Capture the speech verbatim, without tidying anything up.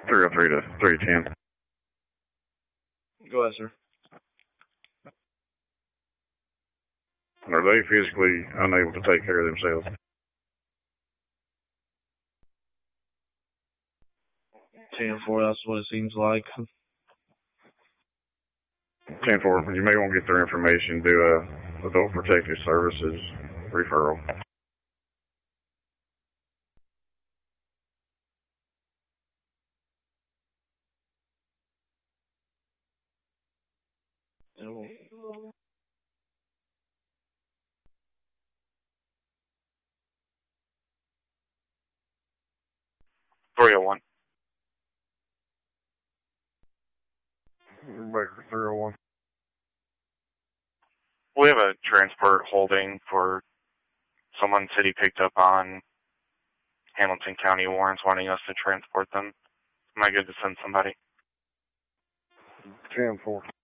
three oh three to three ten. Go ahead, sir. Are they physically unable to take care of themselves? ten four, that's what it seems like. ten four, you may want to get their information, do a Adult Protective Services referral. three oh one. Baker, three oh one. We have a transport holding for someone city picked up on Hamilton County warrants wanting us to transport them. Am I good to send somebody? ten four.